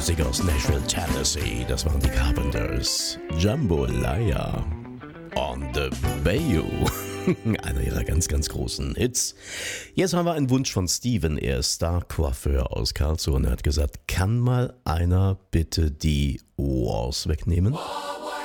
Musik aus Nashville, Tennessee. Das waren die Carpenters. Jambalaya on the Bayou. Einer ihrer ganz, ganz großen Hits. Jetzt haben wir einen Wunsch von Steven. Er ist Star-Coiffeur aus Karlsruhe und er hat gesagt, kann mal einer bitte die Walls wegnehmen?